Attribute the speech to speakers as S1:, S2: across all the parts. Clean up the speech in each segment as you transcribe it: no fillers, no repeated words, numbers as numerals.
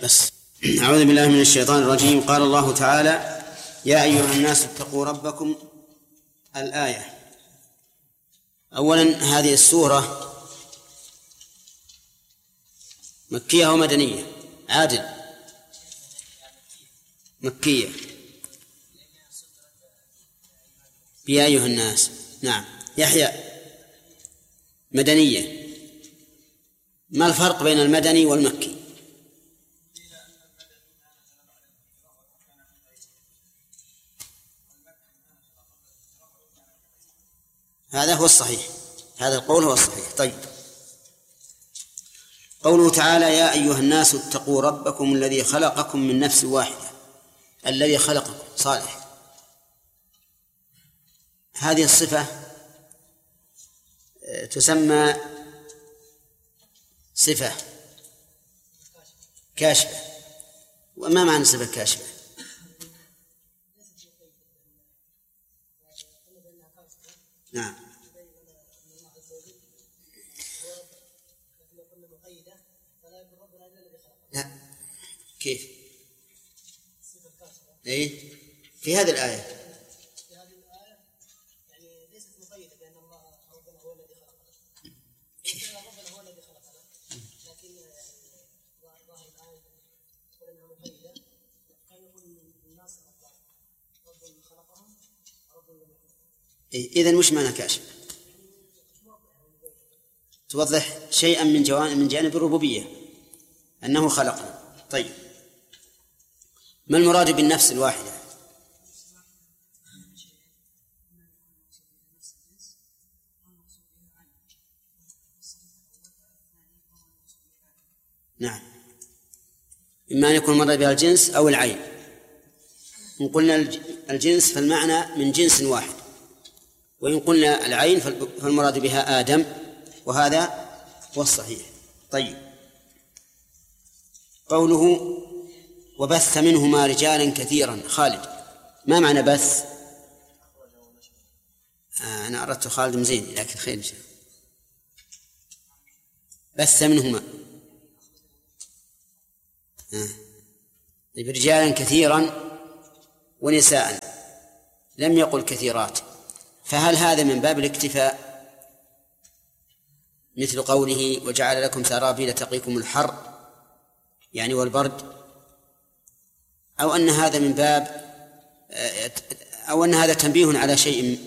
S1: بس أعوذ بالله من الشيطان الرجيم. قال الله تعالى: يا أيها الناس اتقوا ربكم. الآية. أولا هذه السورة مكية ومدنية؟ عادل. مكية. يا أيها الناس. نعم. يحيى. مدنية. ما الفرق بين المدني والمكي؟ هذا هو الصحيح، هذا القول هو الصحيح. طيب، قوله تعالى: يا أيها الناس اتقوا ربكم الذي خلقكم من نفس واحدة. الذي خلقكم صالح. هذه الصفة تسمى صفة كاشفة. وما معنى صفة كاشفة؟ نعم. لا. كيف؟ إيه؟ في هذه الآية.
S2: في هذه الآية يعني ليست مقيدة بأن الله ربنا هو الذي خلقنا. ربنا هو الذي خلقنا، لكن ظاهر الآية يقول أنها مقيدة. كان يقول الناس رب خلقهم ورب لم يخلقهم.
S1: إذن وش معنى كاشف؟ توضح شيئا من جانب الربوبية أنه خلقنا. طيب، ما المراد بالنفس الواحدة؟ نعم، إما أن يكون مراد بها الجنس أو العين. إن قلنا الجنس فالمعنى من جنس واحد، وإن قلنا العين فالمراد بها آدم، وهذا هو الصحيح. طيب، قوله: وبث منهما رجالا كثيرا. خالد، ما معنى بث؟ أنا أردت خالد مزين، لكن خير إن شاء الله. بث منهما رجالا كثيرا ونساء، لم يقل كثيرات، فهل هذا من باب الاكتفاء مثل قوله: وجعل لكم سرابيل تقيكم الحر يعني والبرد، أو أن هذا من باب أو أن هذا تنبيه على شيء؟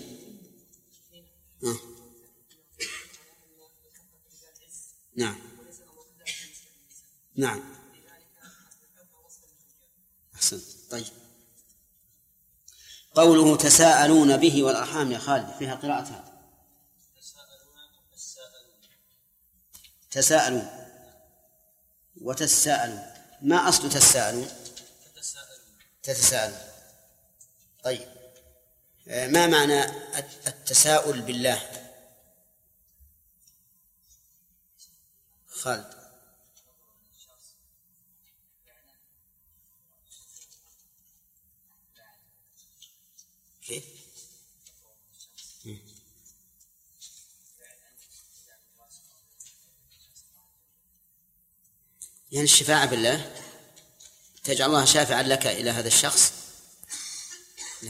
S1: نعم نعم، أحسن. طيب، قوله: تساءلون به والأرحام. يا خالد، فيها قراءتها تساءلون وتساءلون. ما أصل تساءلون؟ تتساءلون. طيب، ما معنى التساؤل بالله؟ خالد. كيف؟ يعني الشفاعة بالله، تجعل الله شافعا لك إلى هذا الشخص. لا.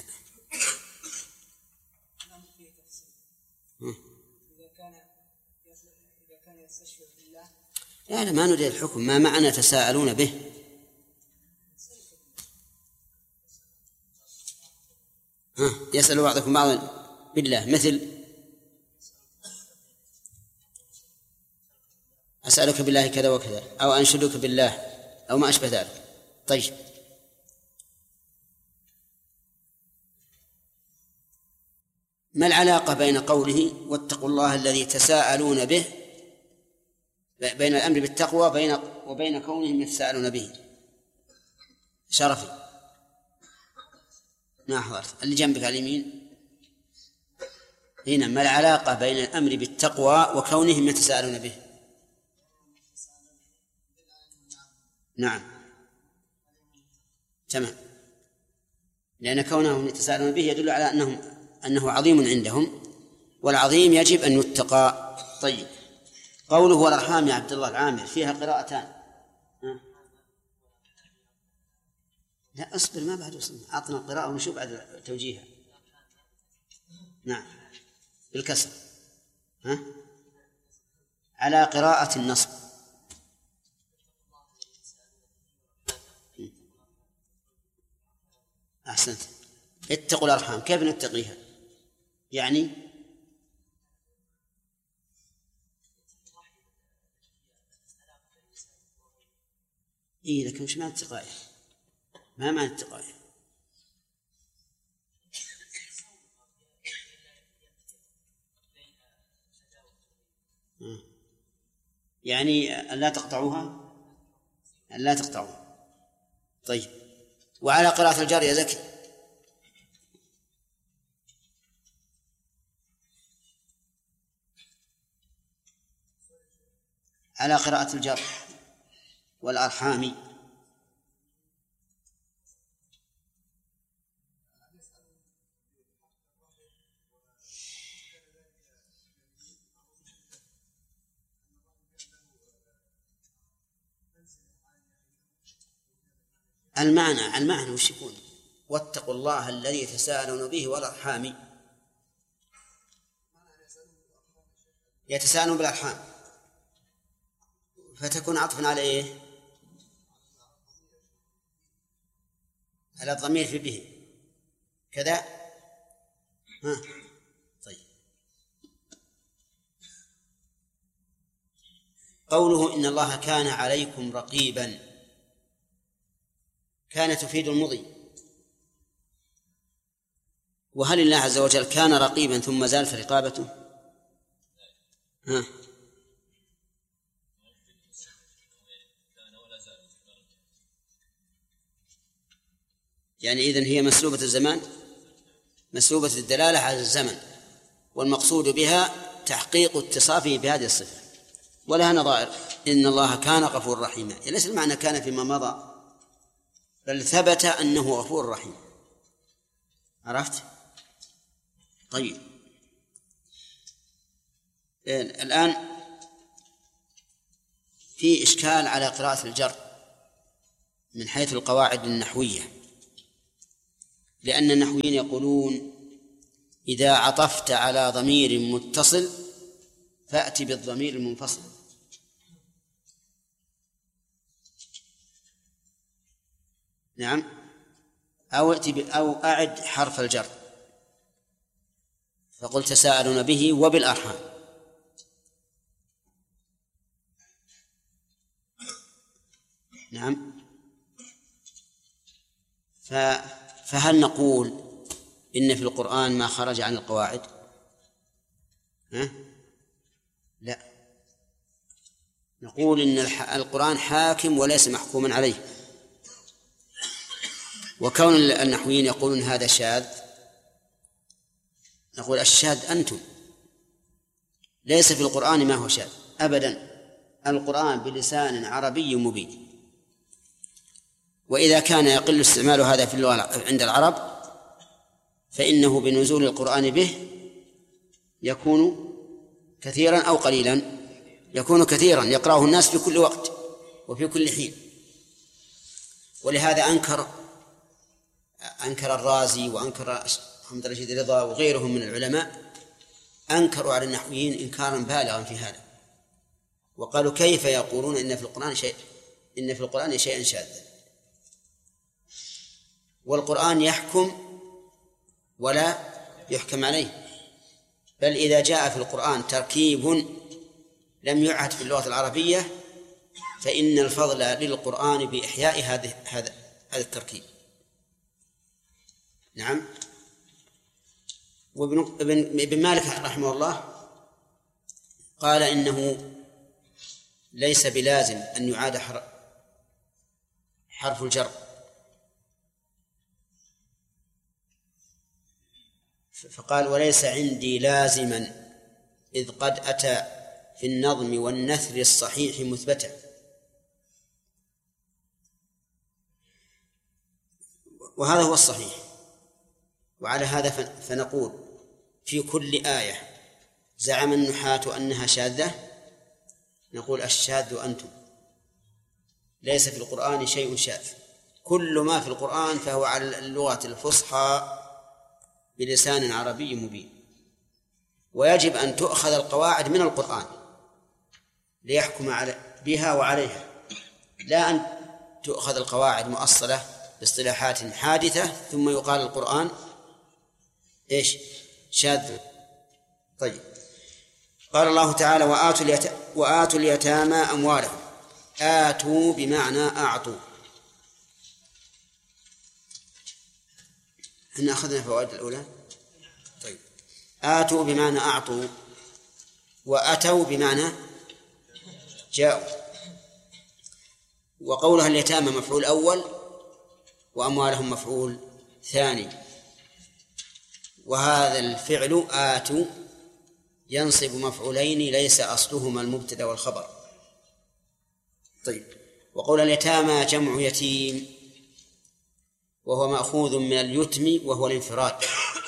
S2: إذا كان يستشفع بالله.
S1: لا، ما نريد الحكم. ما معنى تساءلون به؟ يسأل بعضكم بعضا بالله، مثل: أسألك بالله كذا وكذا، أو أنشدك بالله، أو ما أشبه ذلك. طيب، ما العلاقة بين قوله: واتقوا الله الذي تساءلون به، بين الأمر بالتقوى وبين كونهم يتساءلون به؟ شرفي، ما حضرت اللي جنبك على اليمين هنا. ما العلاقة بين الأمر بالتقوى وكونهم يتساءلون به؟ نعم، تمام، لأن كونهم يتساءلون به يدل على أنه عظيم عندهم، والعظيم يجب أن يتقى. طيب، قوله: والأرحام يا عبد الله العامر، فيها قراءتان. لا أصبر، ما بعد وصلنا، أعطنا القراءة ونشوف بعد توجيهها. نعم بالكسر. ها؟ على قراءة النصب. أحسنت. اتقوا الأرحام، كيف نتقيها؟ يعني إيه، لكن وش معنى التقاية؟ ما معنى التقاية؟ يعني أن لا تقطعوها، أن لا تقطعوها. طيب، وعلى قراءة الجار يا زكي؟ على قراءة الجر والأرحام. المعنى وش يكون؟ واتقوا الله الذي تساءلون به والأرحام. يتساءلون بالأرحام، فتكون عطفا على إيه؟ على الضمير في به كذا. ها طيب. قوله إن الله كان عليكم رقيبا، كان تفيد المضي، وهل الله عز وجل كان رقيبا ثم زالت رقابته؟ ها؟ يعني إذن هي مسلوبة الزمان، مسلوبة الدلالة على الزمن، والمقصود بها تحقيق اتصافه بهذه الصفة، ولها نظائر. إن الله كان غفور رحيما، يعني ليس المعنى كان فيما مضى، بل ثبت أنه غفور رحيم. عرفت؟ طيب، الآن في إشكال على قراءة الجر من حيث القواعد النحوية، لأن النحويين يقولون إذا عطفت على ضمير متصل فأتي بالضمير المنفصل. نعم، أو أعد حرف الجر، فقل تساءلون به وبالأرحام. نعم، فهل نقول إن في القرآن ما خرج عن القواعد؟ لا، نقول إن القرآن حاكم وليس محكوما عليه. وكون النحويين يقولون هذا شاذ، نقول الشاذ أنتم، ليس في القرآن ما هو شاذ أبدا، القرآن بلسان عربي مبين. وإذا كان يقل استعمال هذا في اللغة عند العرب، فإنه بنزول القرآن به يكون كثيرا أو قليلا، يكون كثيرا يقرأه الناس في كل وقت وفي كل حين. ولهذا أنكر الرازي وأنكر حمد رشيد رضا وغيرهم من العلماء، أنكروا على النحويين إنكارا بالغا في هذا، وقالوا كيف يقولون إن في القرآن شيئا شاذا، والقرآن يحكم ولا يحكم عليه. بل إذا جاء في القرآن تركيب لم يعهد في اللغة العربية فإن الفضل للقرآن بإحياء هذا التركيب. نعم. وابن مالك رحمه الله قال إنه ليس بلازم أن يعاد حرف الجر، فقال وليس عندي لازما إذ قد أتى في النظم والنثر الصحيح مثبتا. وهذا هو الصحيح. وعلى هذا فنقول في كل آية زعم النحاة أنها شاذة، نقول الشاذ أنتم، ليس في القرآن شيء شاذ، كل ما في القرآن فهو على اللغة الفصحى بلسان عربي مبين، ويجب أن تؤخذ القواعد من القرآن ليحكم بها وعليها، لا أن تؤخذ القواعد مؤصلة باصطلاحات حادثة ثم يقال القرآن إيش شاذ. طيب، قال الله تعالى وآتوا اليتامى أموالهم. آتوا بمعنى أعطوا. إحنا أخذنا فوائد الأولى. طيب، آتوا بمعنى أعطوا، وأتوا بمعنى جاءوا. وقولها اليتامى مفعول أول وأموالهم مفعول ثاني، وهذا الفعل آتوا ينصب مفعولين ليس أصلهما المبتدأ والخبر. طيب، وقول اليتامى جمع يتيم، وهو مأخوذ من اليتم وهو الانفراد،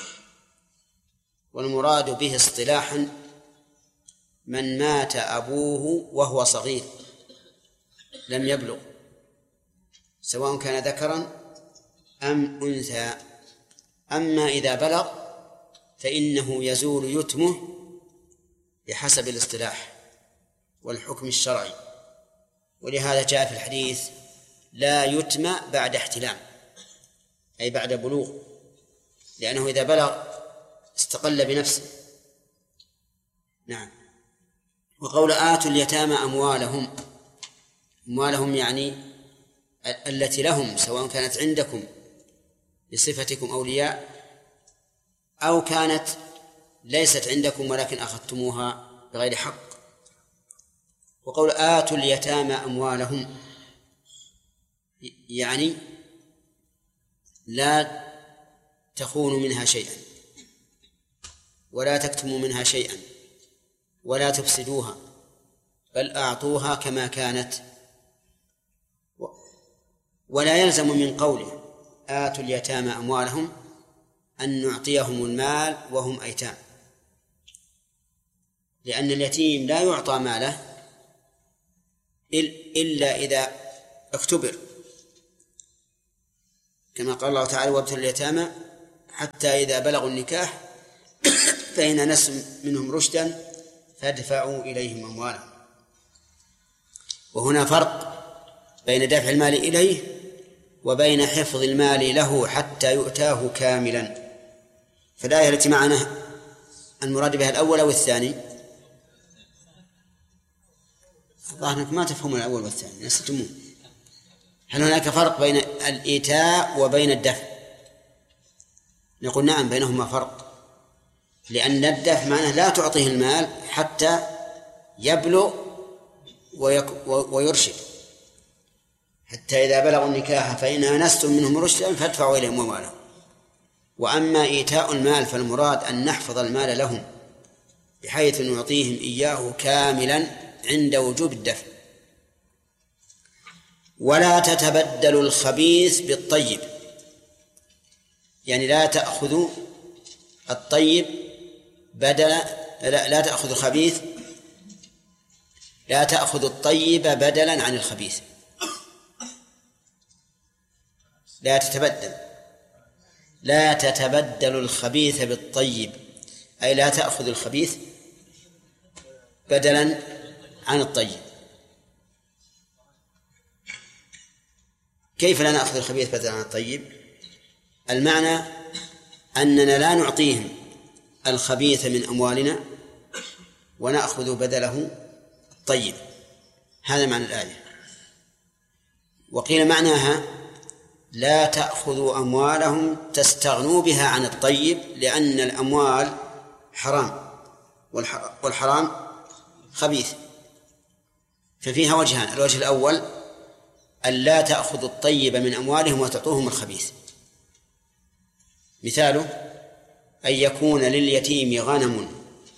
S1: والمراد به اصطلاحا من مات أبوه وهو صغير لم يبلغ، سواء كان ذكرا أم أنثى. أما إذا بلغ فإنه يزول يتمه بحسب الاصطلاح والحكم الشرعي، ولهذا جاء في الحديث لا يتم بعد احتلام، أي بعد بلوغ، لأنه إذا بلغ استقل بنفسه. نعم. وقول آتوا اليتامى أموالهم، أموالهم يعني التي لهم، سواء كانت عندكم بصفتكم أولياء أو كانت ليست عندكم ولكن أخذتموها بغير حق. وقول آتوا اليتامى أموالهم يعني لا تخونوا منها شيئا ولا تكتموا منها شيئا ولا تفسدوها، بل أعطوها كما كانت. ولا يلزم من قوله آتوا اليتامى أموالهم أن نعطيهم المال وهم أيتام، لأن اليتيم لا يعطى ماله إلا إذا اختبر، كما قال الله تعالى وابتلوا اليتامى حتى إذا بلغوا النكاح فإن أنستم منهم رشدا فادفعوا إليهم أموالهم. وهنا فرق بين دفع المال إليه وبين حفظ المال له حتى يؤتاه كاملا. فالآية التي معنا المراد بها الأول أو الثاني؟ ظاهرك ما تفهم الأول والثاني، نستمون. هل هناك فرق بين الإيتاء وبين الدفع؟ نقول نعم، بينهما فرق، لأن الدفع معناه لا تعطيه المال حتى يبلغ ويرشد، حتى إذا بلغوا النكاح فإن آنستم منهم رشدا فادفعوا إليهم أموالهم. وأما إيتاء المال فالمراد أن نحفظ المال لهم بحيث نعطيهم إياه كاملا عند وجوب الدفع. ولا تتبدلوا الخبيث بالطيب، يعني لا تأخذوا الطيب لا تأخذوا الخبيث، لا تأخذوا الطيب بدلا عن الخبيث، لا تتبدلوا الخبيث بالطيب، أي لا تأخذوا الخبيث بدلا عن الطيب. كيف لا نأخذ الخبيث بدلا عن الطيب؟ المعنى أننا لا نعطيهم الخبيث من أموالنا ونأخذ بدله الطيب، هذا معنى الآية. وقيل معناها لا تأخذوا أموالهم تستغنوا بها عن الطيب، لأن الأموال حرام والحرام خبيث، ففيها وجهان. الوجه الأول أن لا تأخذوا الطيب من أموالهم وتعطوهم الخبيث، مثاله أن يكون لليتيم غنم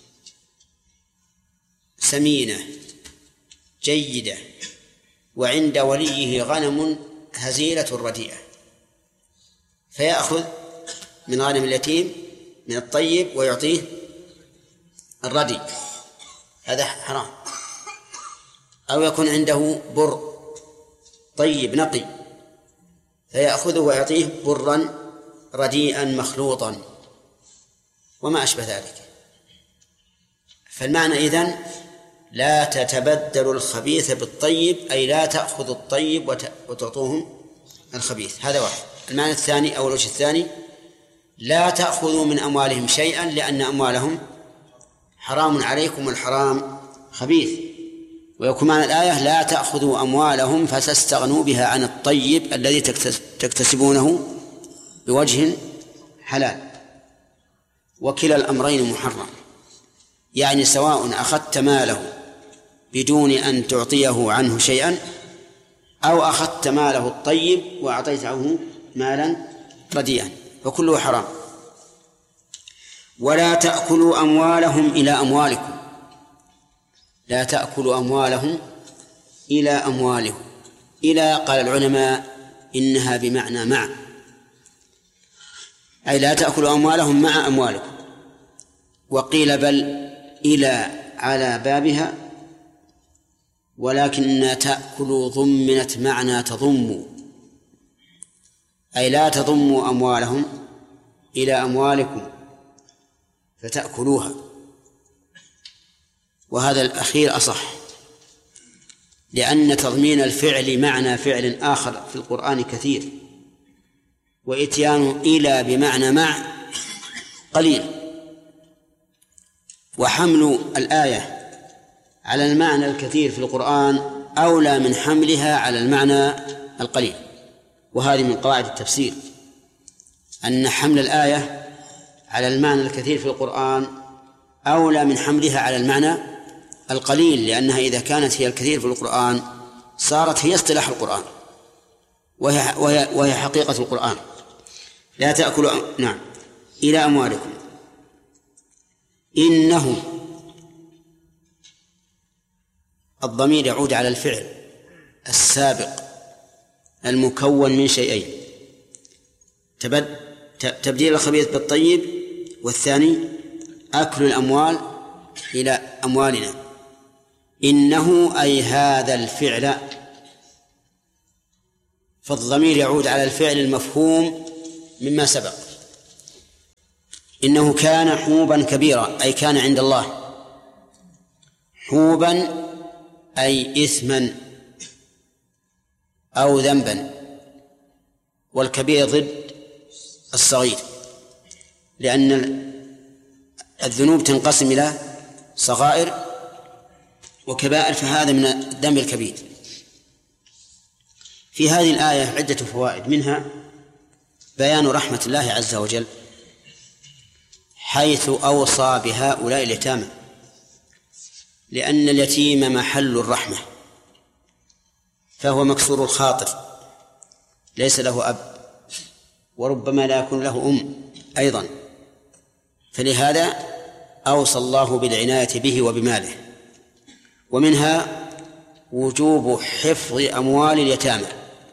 S1: سمينة جيدة وعند وليه غنم هزيلة رديئة، فيأخذ من غنم اليتيم من الطيب ويعطيه الردي، هذا حرام. أو يكون عنده بر طيب نقي فيأخذه ويعطيه برا رديئا مخلوطا وما أشبه ذلك. فالمعنى إذن لا تتبدل الخبيث بالطيب، أي لا تأخذ الطيب وتعطوهم الخبيث. هذا واحد. المعنى الثاني أو الوجه الثاني لا تأخذوا من أموالهم شيئا لأن أموالهم حرام عليكم والحرام خبيث. ويكون معنى الآية لا تأخذوا أموالهم فتستغنوا بها عن الطيب الذي تكتسبونه بوجه حلال. وكلا الأمرين محرم، يعني سواء أخذت ماله بدون أن تعطيه عنه شيئا أو أخذت ماله الطيب وأعطيته مالا رديئا، فكله حرام. ولا تأكلوا أموالهم إلى أموالكم، لا تأكلوا أموالهم إلى أموالهم. إلى قال العلماء إنها بمعنى مع، أي لا تأكلوا أموالهم مع أموالكم. وقيل بل إلى على بابها، ولكن تأكلوا ضمنت معنى تضموا، أي لا تضموا أموالهم إلى أموالكم فتأكلوها. وهذا الأخير أصح، لأن تضمين الفعل معنى فعل آخر في القرآن كثير، وإتيان إلى بمعنى مع قليل. وحمل الآية على المعنى الكثير في القرآن أولى من حملها على المعنى القليل. وهذه من قواعد التفسير، أن حمل الآية على المعنى الكثير في القرآن أولى من حملها على المعنى القليل، لأنها إذا كانت هي الكثير في القرآن صارت هي اصطلاح القرآن وهي حقيقة القرآن. لا تأكلوا نعم إلى أموالكم. إنه الضمير يعود على الفعل السابق المكون من شيئين: تبديل الخبيث بالطيب، والثاني أكل الأموال إلى أموالنا. إنه أي هذا الفعل، فالضمير يعود على الفعل المفهوم مما سبق. إنه كان حوبا كبيرا، أي كان عند الله حوبا أي إثما أو ذنبا، والكبير ضد الصغير، لأن الذنوب تنقسم إلى صغائر وكبائر، فهذا من الذنب الكبير. في هذه الآية عدة فوائد، منها بيان رحمة الله عز وجل حيث أوصى بهؤلاء اليتامى، لأن اليتيم محل الرحمة، فهو مكسور الخاطر، ليس له أب، وربما لا يكون له أم أيضا، فلهذا أوصى الله بالعناية به وبماله. ومنها وجوب حفظ أموال اليتامى.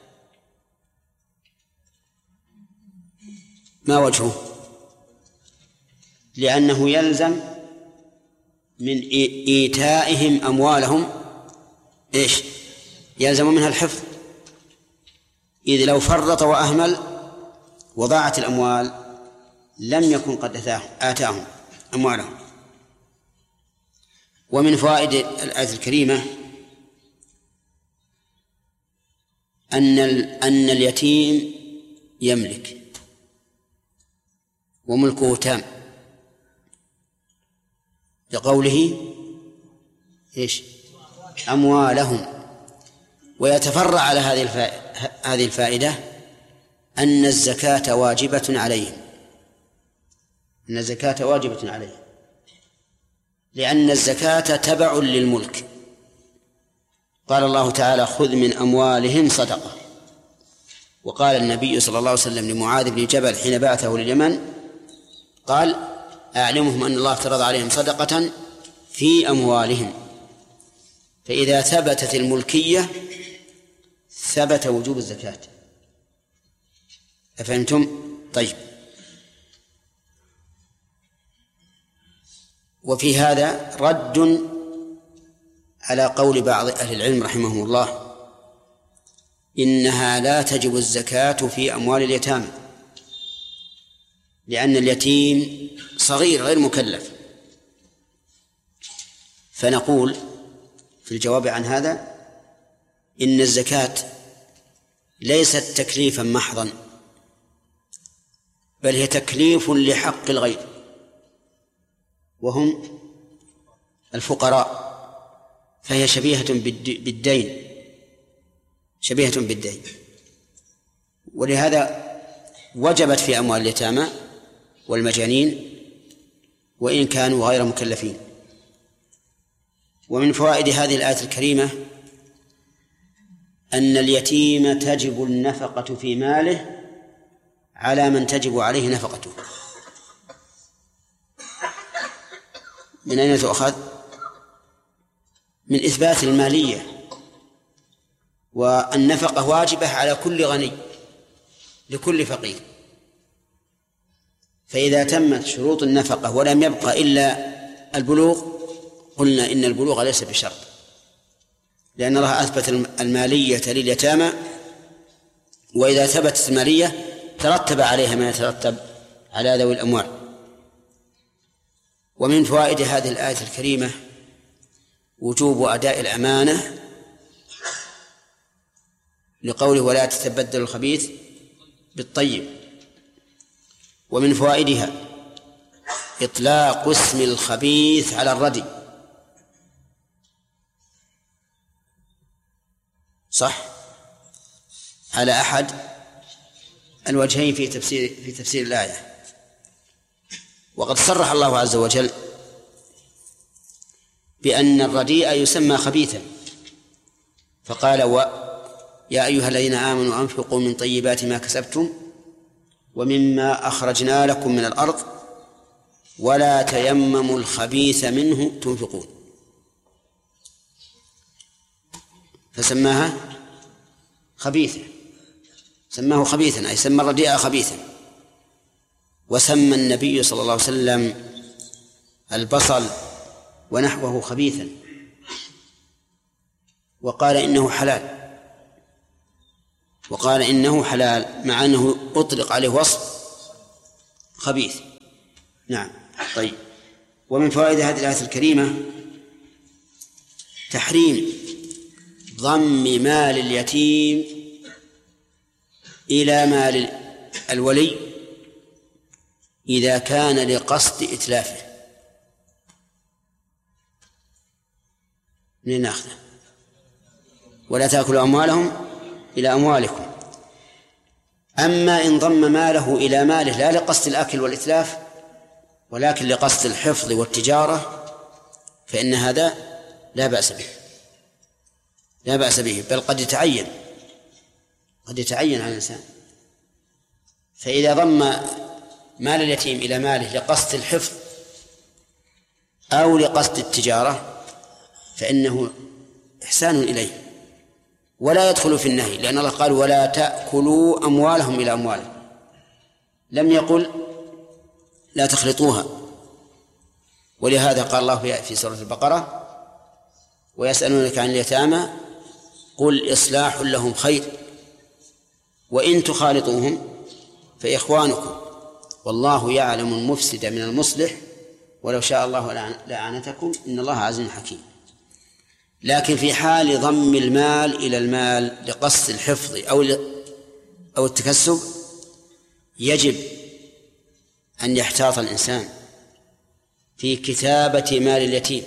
S1: ما وجهه؟ لأنه يلزم من إيتائهم أموالهم إيش؟ يلزم منها الحفظ، إذ لو فرط وأهمل وضاعت الأموال لم يكن قد آتاهم أموالهم. ومن فوائد الآية الكريمة أن اليتيم يملك وملكه تام، لقوله إيش؟ أموالهم. ويتفرع على هذه الفائدة أن الزكاة واجبة عليهم، أن الزكاة واجبة عليهم، لأن الزكاة تبع للملك. قال الله تعالى: خذ من أموالهم صدقة. وقال النبي صلى الله عليه وسلم لمعاذ بن جبل حين بعثه لليمن، قال: أعلمهم أن الله افترض عليهم صدقة في أموالهم. فإذا ثبتت الملكية ثبت وجوب الزكاة. أفهمتم؟ طيب. وفي هذا رد على قول بعض أهل العلم رحمهم الله إنها لا تجب الزكاة في أموال اليتامى، لأن اليتيم صغير غير مكلف. فنقول في الجواب عن هذا إن الزكاة ليست تكليفا محضا، بل هي تكليف لحق الغير وهم الفقراء، فهي شبيهة بالدين، ولهذا وجبت في أموال اليتامى والمجانين وإن كانوا غير مكلفين. ومن فوائد هذه الآية الكريمة أن اليتيم تجب النفقة في ماله على من تجب عليه نفقته. من أين تؤخذ؟ من إثبات المالية، والنفقة واجبة على كل غني لكل فقير، فإذا تمت شروط النفقة ولم يبقى إلا البلوغ قلنا إن البلوغ ليس بشرط، لأن الله أثبت المالية لليتامى، وإذا ثبتت المالية ترتب عليها ما يترتب على ذوي الأموال. ومن فوائد هذه الآية الكريمة وجوب أداء الأمانة لقوله ولا تتبدل الخبيث بالطيب. ومن فوائدها إطلاق اسم الخبيث على الردي، صح، على أحد الوجهين في تفسير الآية. وقد صرح الله عز وجل بأن الرديء يسمى خبيثا، فقال يا أيها الذين آمنوا أنفقوا من طيبات ما كسبتم ومما أخرجنا لكم من الأرض ولا تيمموا الخبيث منه تنفقون، فسماها خبيثة، سماه خبيثا أي سمى الرديء خبيثا. وسمى النبي صلى الله عليه وسلم البصل ونحوه خبيثا، وقال إنه حلال مع أنه أطلق عليه وصف خبيث. نعم. طيب. ومن فوائد هذه الآية الكريمة تحريم ضم مال اليتيم إلى مال الولي إذا كان لقصد إتلافه. من ناخذه؟ ولا تأكلوا أموالهم إلى أموالكم. أما إن ضم ماله إلى ماله لا لقصد الأكل والإتلاف ولكن لقصد الحفظ والتجارة فإن هذا لا بأس به، بل قد يتعين على الإنسان. فإذا ضم مال اليتيم إلى ماله لقصد الحفظ أو لقصد التجارة فإنه إحسان إليه ولا يدخل في النهي، لأن الله قال ولا تأكلوا أموالهم إلى أموالهم، لم يقل لا تخلطوها. ولهذا قال الله في سورة البقرة ويسألونك عن اليتامى قل إصلاح لهم خير وإن تخالطوهم فإخوانكم والله يعلم المفسد من المصلح ولو شاء الله لأعنتكم إن الله عزيز حكيم. لكن في حال ضم المال إلى المال لقصد الحفظ أو التكسب يجب أن يحتاط الإنسان في كتابة مال اليتيم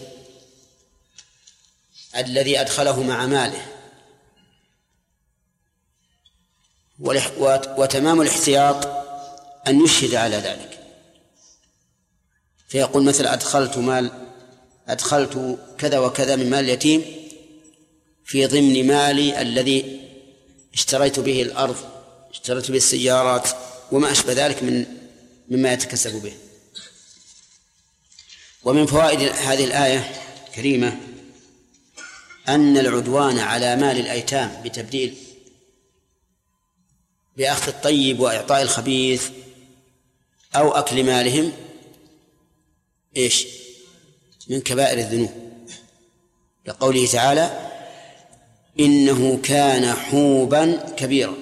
S1: الذي أدخله مع ماله، وتمام الاحتياط أن يشهد على ذلك، فيقول مثلا أدخلت كذا وكذا من مال اليتيم في ضمن مالي الذي اشتريت به الأرض، اشتريت به السيارات وما أشبه ذلك مما يتكسب به. ومن فوائد هذه الآية الكريمة أن العدوان على مال الأيتام بتبديل بأخذ الطيب وإعطاء الخبيث أو أكل مالهم من كبائر الذنوب، لقوله تعالى إنه كان حوبا كبيرا.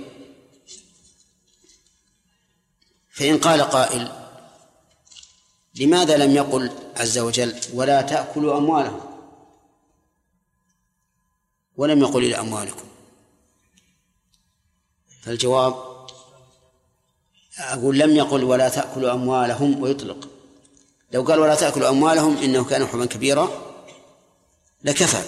S1: فإن قال قائل لماذا لم يقل عز وجل ولا تأكلوا أموالهم ولم يقل إلى أموالكم؟ فالجواب أقول لم يقل ولا تأكلوا أموالهم ويطلق. لو قال ولا تأكلوا أموالهم إنه كان حوبا كبيرا لكفى،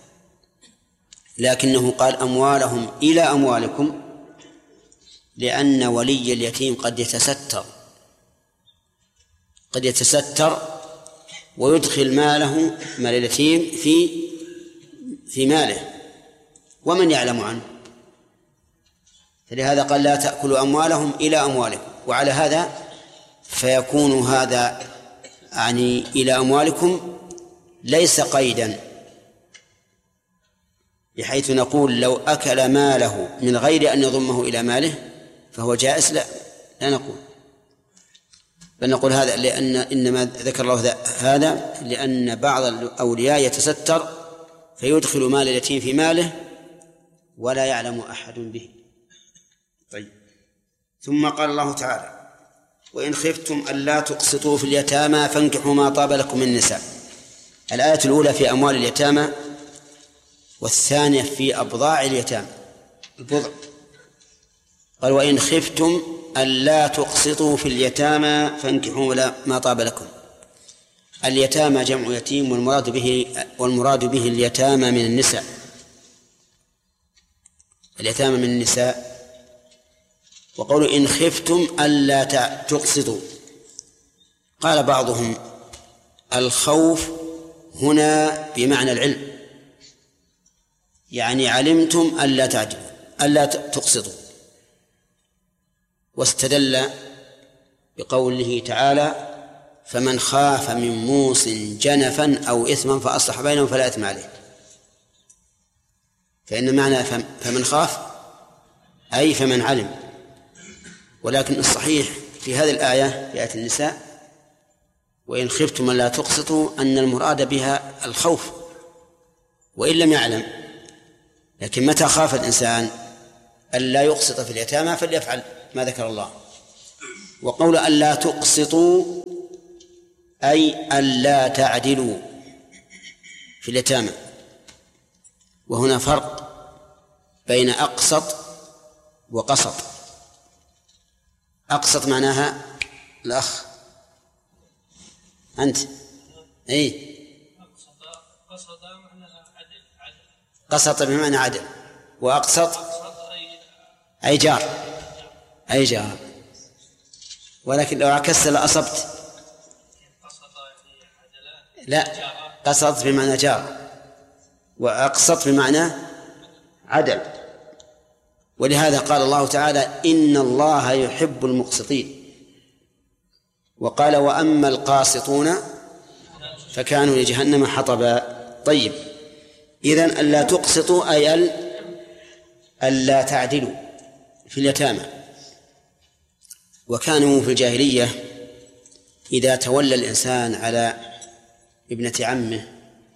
S1: لكنه قال أموالهم إلى أموالكم لأن ولي اليتيم قد يتستر ويدخل ماله مال اليتيم في ماله ومن يعلم عنه، فلهذا قال لا تأكلوا أموالهم إلى أموالكم. وعلى هذا فيكون هذا يعني إلى أموالكم ليس قيدا، بحيث نقول لو أكل ماله من غير أن يضمه إلى ماله فهو جائز، لا نقول، بل نقول هذا لأن إنما ذكر الله هذا لأن بعض الأولياء يتستر فيدخل مال اليتيم في ماله ولا يعلم أحد به. طيب، ثم قال الله تعالى وإن خفتم ألا تقسطوا في اليتامى فانكحوا ما طاب لكم من النساء. الآية الأولى في أموال اليتامى والثانية في أبضاع اليتامى البضع. قال وإن خفتم ألا تقسطوا في اليتامى فانكحوا ما طاب لكم. اليتامى جمع يتيم والمراد به اليتامى من النساء. اليتامى من النساء. وقولوا إن خفتم ألا تقسطوا، قال بعضهم الخوف هنا بمعنى العلم، يعني علمتم ألا تعدلوا ألا تقسطوا، واستدل بقوله تعالى فمن خاف من موص جنفا أو إثما فأصلح بينهم فلا إثم عليه. فإن معنى فمن خاف أي فمن علم، ولكن الصحيح في هذه الآية في آية النساء وإن خفتم ألا تقسطوا أن المراد بها الخوف وإن لم يعلم، لكن متى خاف الإنسان ألا يقسط في اليتامى فليفعل ما ذكر الله. وقول ألا تقسطوا أي ألا تعدلوا في اليتامى، وهنا فرق بين أقسط وقسط. أقسط معناها الأخ أنت أي قسط بمعنى عدل، وأقسط أي جار، ولكن لو عكست لأصبت. لا، قسط بمعنى جار وأقسط بمعنى عدل. ولهذا قال الله تعالى إن الله يحب المقسطين، وقال وأما القاسطون فكانوا لجهنم حطبا. طيب، إذن ألا تقسطوا أي ألا تعدلوا في اليتامى. وكانوا في الجاهلية إذا تولى الإنسان على ابنة عمه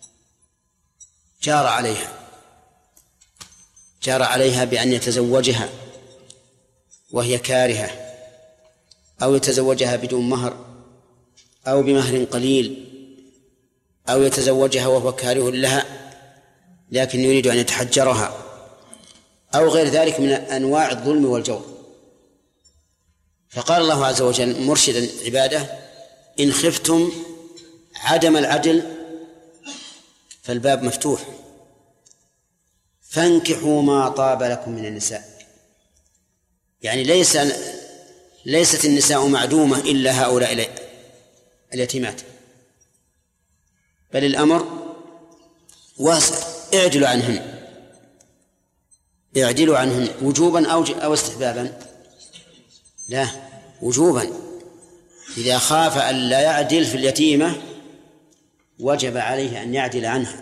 S1: جار عليها بأن يتزوجها وهي كارهة، أو يتزوجها بدون مهر أو بمهر قليل، أو يتزوجها وهو كاره لها لكن يريد أن يتحجرها، أو غير ذلك من أنواع الظلم والجور. فقال الله عز وجل مرشدا عباده إن خفتم عدم العدل فالباب مفتوح فانكحوا ما طاب لكم من النساء. يعني ليست النساء معدومة إلا هؤلاء اليتيمات، بل الأمر واسع. اعدلوا عنهن وجوبا أو استحبابا؟ لا، وجوبا. إذا خاف أن لا يعدل في اليتيمة وجب عليه أن يعدل عنها.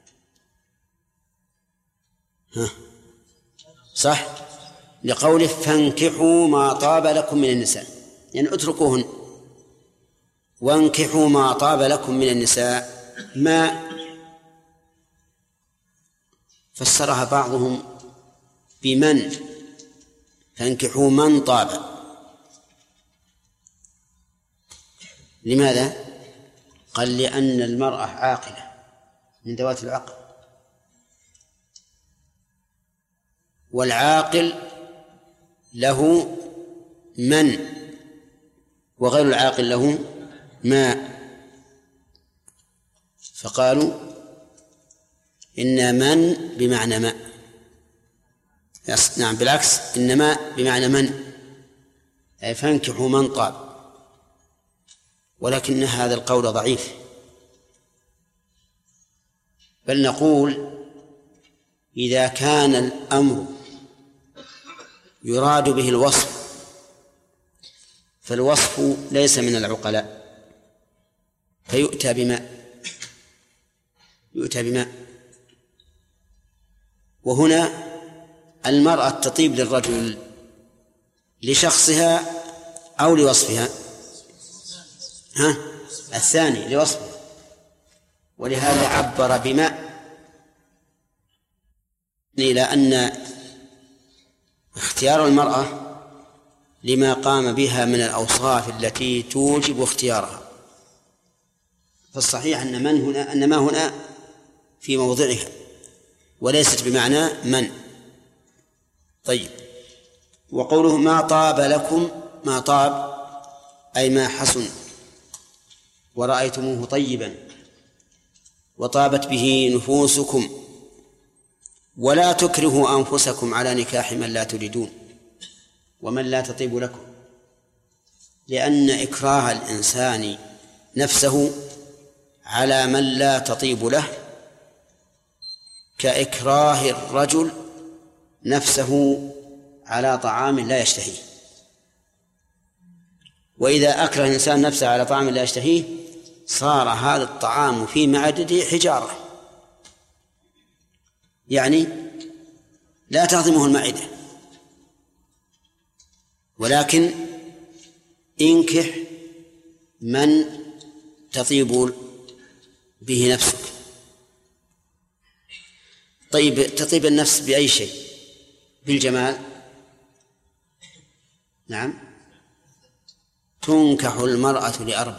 S1: صح، لقوله فانكحوا ما طاب لكم من النساء، يعني اتركوهن وانكحوا ما طاب لكم من النساء. ما فسرها بعضهم بمن، فانكحوا من طاب. لماذا؟ قال لأن المرأة عاقلة من ذوات العقل، والعاقل له من، وغير العاقل له ما. فقالوا إن من بمعنى ما. نعم بالعكس، إنما بمعنى من، أي فانكحوا من طاب. ولكن هذا القول ضعيف، بل نقول إذا كان الأمر يراد به الوصف فالوصف ليس من العقلاء، فيؤتى بما. وهنا المرأة تطيب للرجل لشخصها أو لوصفها؟ الثاني، لوصفها. ولهذا عبر بما، إلى أن اختيار المرأة لما قام بها من الأوصاف التي توجب اختيارها. فالصحيح أن ما هنا في موضعها وليست بمعنى من. طيب، وقوله ما طاب لكم، ما طاب أي ما حسن ورأيتموه طيبا وطابت به نفوسكم، ولا تكرهوا أنفسكم على نكاح من لا تريدون ومن لا تطيب لكم، لأن إكراه الإنسان نفسه على من لا تطيب له كإكراه الرجل نفسه على طعام لا يشتهيه. وإذا أكره الإنسان نفسه على طعام لا يشتهيه صار هذا الطعام في معدته حجارة، يعني لا تهضمه المعدة. ولكن انكح من تطيب به نفسك. طيب، تطيب النفس بأي شيء؟ بالجمال؟ نعم، تنكح المرأة لأربع: